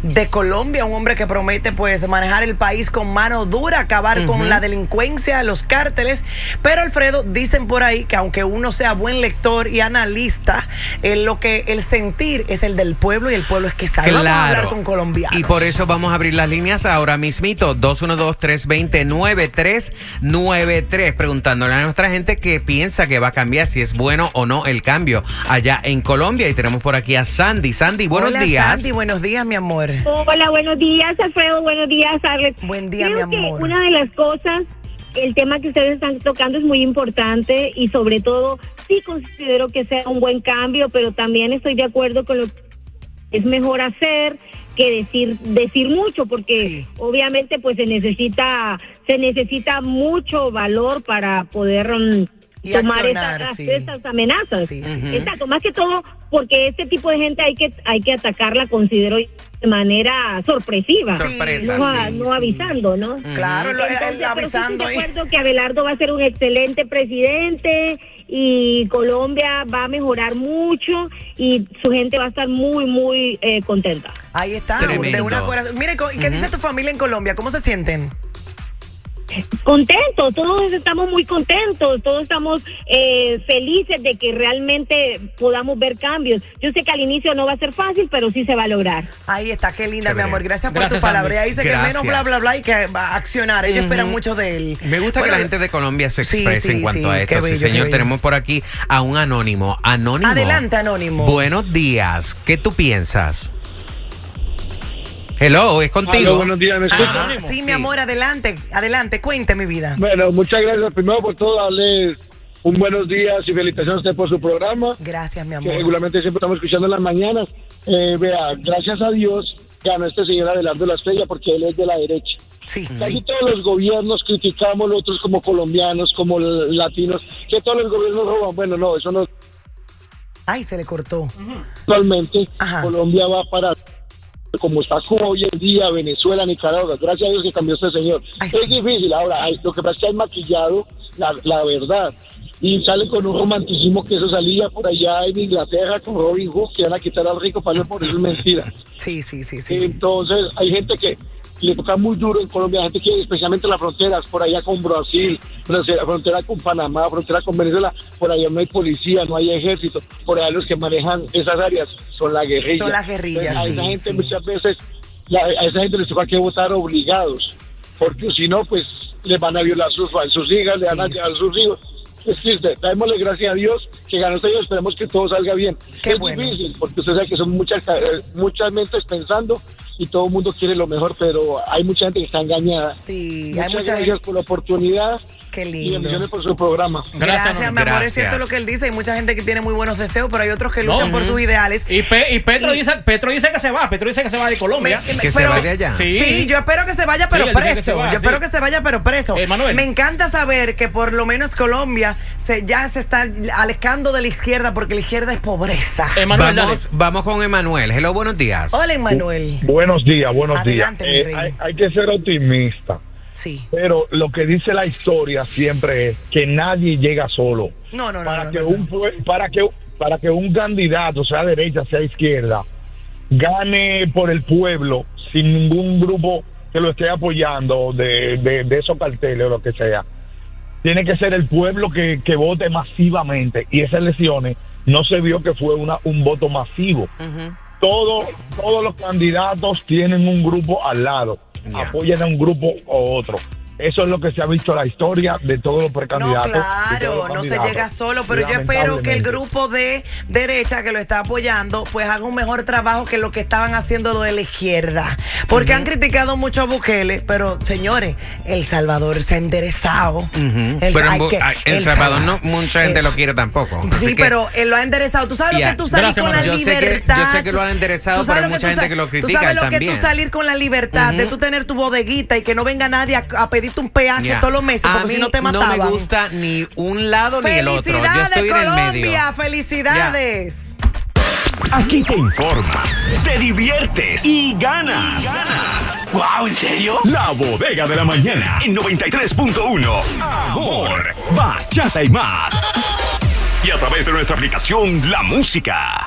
de Colombia, un hombre que promete pues manejar el país con mano dura, acabar con la delincuencia, los cárteles. Pero Alfredo, dicen por ahí que aunque uno sea buen lector y analista, lo que el sentir es el del pueblo y el pueblo es que sabe. Claro. Vamos a hablar con colombianos. Y por eso vamos a abrir las líneas ahora mismito, 212-320-9393, preguntándole a nuestra gente qué piensa que va a cambiar, si es bueno o no el cambio allá en Colombia. Y tenemos por aquí a Sandy. Sandy, buenos días. Sandy, buenos días, mi amor. Hola, buenos días, Alfredo, buenos días, Arlet. Buen día, Creo mi amor. que una de las cosas, el tema que ustedes están tocando es muy importante y sobre todo sí considero que sea un buen cambio, pero también estoy de acuerdo con lo que es mejor hacer que decir mucho, porque obviamente pues se necesita mucho valor para poder tomar esas amenazas. Exacto, más que todo porque este tipo de gente hay que atacarla, considero, de manera sorpresiva, no avisando, ¿no? Claro, entonces, avisando. Estoy de acuerdo que Abelardo va a ser un excelente presidente y Colombia va a mejorar mucho y su gente va a estar muy, muy contenta. Ahí está, tremendo. De una corazón. Mire, ¿qué dice tu familia en Colombia? ¿Cómo se sienten? Contentos, todos estamos muy contentos, todos estamos felices de que realmente podamos ver cambios. Yo sé que al inicio no va a ser fácil, pero sí se va a lograr. Ahí está, qué linda, Chévere. mi amor. Gracias por tu palabra. Ahí dice que menos bla, bla, bla y que va a accionar. Ellos esperan mucho de él. Me gusta que la gente de Colombia se exprese en cuanto a esto. Sí, señor, tenemos por aquí a un anónimo. Anónimo. Adelante, anónimo. Buenos días. ¿Qué tú piensas? Hello, es contigo. Hola, buenos días, ¿me escuchan? Sí, mi amor, adelante, cuente mi vida. Bueno, muchas gracias primero por todo, darles un buenos días y felicitaciones a usted por su programa. Gracias, mi Que amor. regularmente siempre estamos escuchando en las mañanas. Vea, gracias a Dios ganó este señor Abelardo La Estrella porque él es de la derecha. Sí, Casi todos los gobiernos criticamos, nosotros como colombianos, como latinos, que todos los gobiernos roban. Bueno, no, eso no. Ay, se le cortó. Actualmente Ajá. Colombia va para como está Cuba hoy en día, Venezuela, Nicaragua, gracias a Dios que cambió este señor. Ay, es sí. difícil, ahora, lo que pasa es que hay maquillado la verdad, y sale con un romanticismo que eso salía por allá en Inglaterra con Robin Hood, que van a quitar al rico para por eso es mentira. Sí. Entonces, hay gente que le toca muy duro en Colombia, gente que especialmente las fronteras, por allá con Brasil, frontera con Panamá, frontera con Venezuela, por allá no hay policía, no hay ejército, por allá los que manejan esas áreas son la guerrilla. Son las guerrillas, Entonces, a esa gente muchas veces, a esa gente les toca que votar obligados, porque si no, pues les van a violar sus hijas, le van a llevar sus hijos. Es triste, démosle gracias a Dios que ganó este año, esperemos que todo salga bien. Qué bueno. Difícil, porque usted sabe que son muchas mentes pensando y todo el mundo quiere lo mejor, pero hay mucha gente que está engañada. Sí, Muchas hay mucha gracias gente. por la oportunidad. Qué Y lindo. bendiciones por su programa. Gracias, mi amor. Es Gracias. cierto lo que él dice. Hay mucha gente que tiene muy buenos deseos, pero hay otros que luchan por sus ideales. Y Petro dice que se va. Petro dice que se va de Colombia. Que se vaya de allá. Sí, yo espero que se vaya, pero Sí, él dice que preso. se va, Yo espero que se vaya, pero preso. Manuel. Me encanta saber que por lo menos Colombia ya se está alejando de la izquierda, porque la izquierda es pobreza. Emanuel, dale. Vamos con Emanuel. Hello, buenos días. Hola, Emanuel. Buenos días, Adelante, mi rey. Hay que ser optimista, Sí. pero lo que dice la historia siempre es que nadie llega solo. No. Para que un candidato, sea derecha, sea izquierda, gane por el pueblo sin ningún grupo que lo esté apoyando de esos carteles o lo que sea, tiene que ser el pueblo que vote masivamente, y esas elecciones no se vio que fue un voto masivo. Todos los candidatos tienen un grupo al lado, apoyan a un grupo o otro. Eso es lo que se ha visto en la historia de todos los precandidatos. No, claro, no se llega solo, pero yo espero que el grupo de derecha que lo está apoyando pues haga un mejor trabajo que lo que estaban haciendo lo de la izquierda, porque han criticado mucho a Bukele, pero señores, El Salvador se ha enderezado. Pero El Salvador no mucha gente lo quiere tampoco. Sí, pero él lo ha enderezado. Tú sabes lo que tú salir con la libertad. Yo sé que lo han enderezado, pero hay mucha gente que lo critica. Tú sabes lo que tú salir con la libertad de tú tener tu bodeguita y que no venga nadie a pedirte un peaje todos los meses, porque si no te mataban. No me gusta ni un lado ni el otro. Yo estoy en el medio. Colombia, felicidades. Aquí te informas, te diviertes y ganas. ¡Wow! ¿En serio? La Bodega de la Mañana en 93.1. Amor, bachata y más. Y a través de nuestra aplicación La Música.